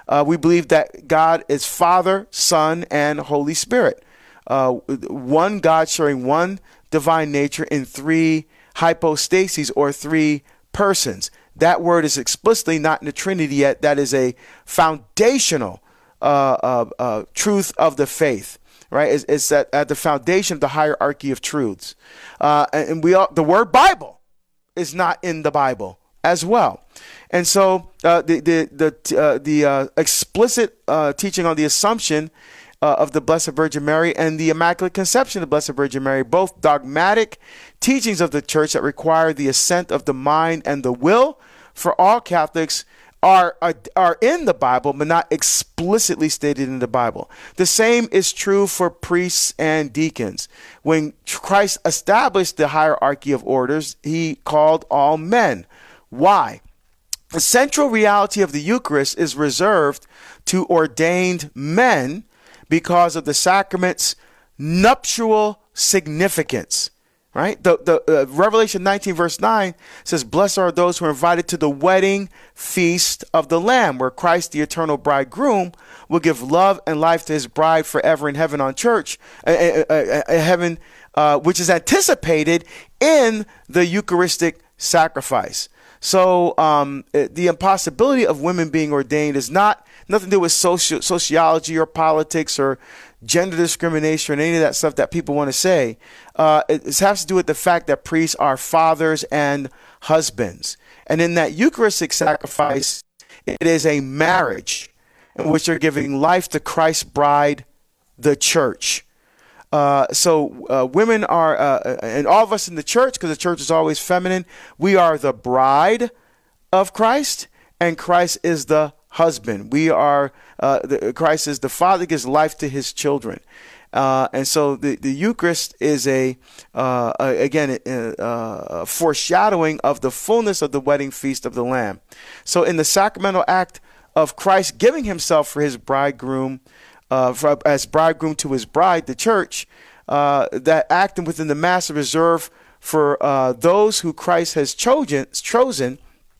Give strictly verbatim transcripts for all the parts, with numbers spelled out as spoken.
Uh, we believe that God is Father, Son, and Holy Spirit. Uh, one God sharing one divine nature in three hypostases or three persons. That word is explicitly not in the Trinity yet. That is a foundational uh, uh, uh, truth of the faith, right? It's, it's at, at the foundation of the hierarchy of truths. Uh, and we all, the word Bible is not in the Bible as well. And so uh, the the the uh, the uh, explicit uh, teaching on the Assumption uh, of the Blessed Virgin Mary and the Immaculate Conception of the Blessed Virgin Mary, both dogmatic teachings of the Church that require the assent of the mind and the will for all Catholics, are, are are in the Bible, but not explicitly stated in the Bible. The same is true for priests and deacons. When Christ established the hierarchy of orders, he called all men. Why? The central reality of the Eucharist is reserved to ordained men because of the sacrament's nuptial significance. Right? The the uh, Revelation nineteen verse nine says, "Blessed are those who are invited to the wedding feast of the Lamb," where Christ, the eternal bridegroom, will give love and life to his bride forever in heaven on church, uh, uh, uh, uh, heaven, uh, which is anticipated in the Eucharistic sacrifice. So um, the impossibility of women being ordained is not nothing to do with soci- sociology or politics or gender discrimination or any of that stuff that people want to say. Uh, it, it has to do with the fact that priests are fathers and husbands. And in that Eucharistic sacrifice, it is a marriage in which they're giving life to Christ's bride, the church. Uh, so uh, women are, uh, and all of us in the church, because the church is always feminine, we are the bride of Christ, and Christ is the husband. We are, uh, the, Christ is the father, gives life to his children. Uh, and so the, the Eucharist is a, uh, a again, a, a foreshadowing of the fullness of the wedding feast of the Lamb. So in the sacramental act of Christ giving himself for his bridegroom, Uh, for, as bridegroom to his bride, the church, uh, that act within the Mass is reserved for uh, those who Christ has chosen, chosen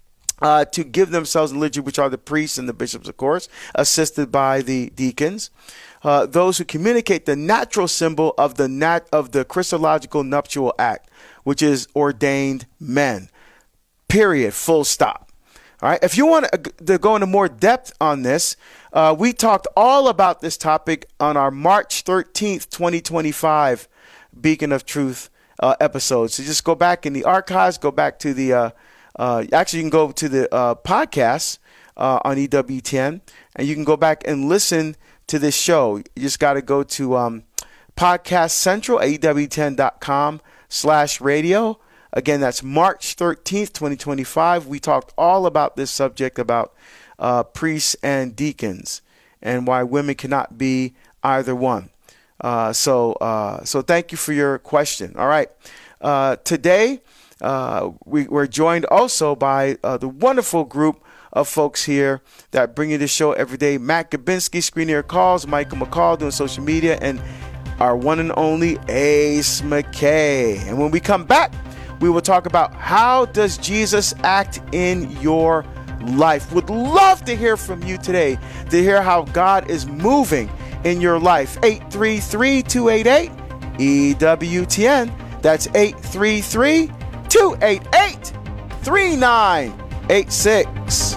uh, to give themselves in liturgy, which are the priests and the bishops, of course, assisted by the deacons. Uh, those who communicate the natural symbol of the nat- of the Christological nuptial act, which is ordained men. Period. Full stop. All right. If you want to go into more depth on this, uh, we talked all about this topic on our March thirteenth, twenty twenty-five Beacon of Truth uh, episode. So just go back in the archives, go back to the, uh, uh, actually you can go to the uh, podcast uh, on E W T N, and you can go back and listen to this show. You just got to go to um, Podcast Central at E W T N dot com slash radio. Again, that's March thirteenth, twenty twenty-five. We talked all about this subject about uh, priests and deacons and why women cannot be either one. Uh, so uh, so thank you for your question. All right. Uh, today, uh, we, we're joined also by uh, the wonderful group of folks here that bring you the show every day. Matt Gabinski, Screening Your Calls, Michael McCall doing social media, and our one and only Ace McKay. And when we come back, we will talk about how does Jesus act in your life. Would love to hear from you today, to hear how God is moving in your life. eight three three, two eight eight, E W T N. That's eight three three, two eight eight, three nine eight six.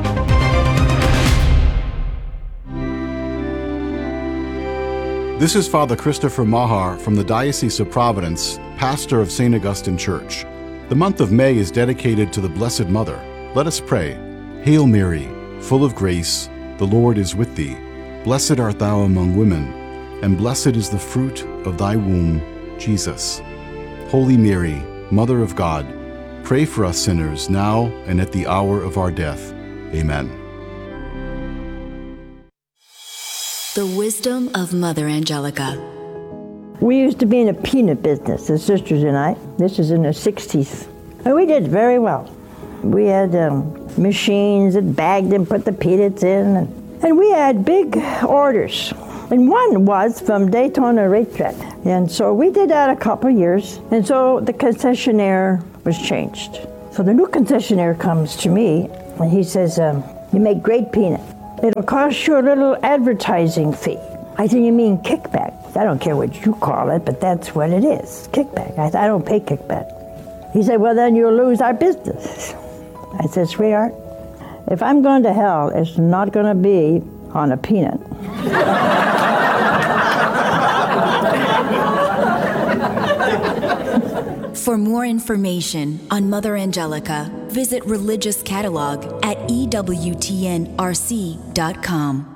This is Father Christopher Mahar from the Diocese of Providence, pastor of Saint Augustine Church. The month of May is dedicated to the Blessed Mother. Let us pray. Hail Mary, full of grace, the Lord is with thee. Blessed art thou among women, and blessed is the fruit of thy womb, Jesus. Holy Mary, Mother of God, pray for us sinners now and at the hour of our death. Amen. The wisdom of Mother Angelica. We used to be in a peanut business, the sisters and I. This is in the sixties. And we did very well. We had um, machines that bagged and put the peanuts in. And, and we had big orders. And one was from Daytona Racetrack. And so we did that a couple of years. And so the concessionaire was changed. So the new concessionaire comes to me and he says, um, you make great peanut. It'll cost you a little advertising fee. I said, you mean kickback? I don't care what you call it, but that's what it is, kickback. I said, I don't pay kickback. He said, well, then you'll lose our business. I said, sweetheart, if I'm going to hell, it's not going to be on a peanut. For more information on Mother Angelica, visit Religious Catalog at E W T N R C dot com.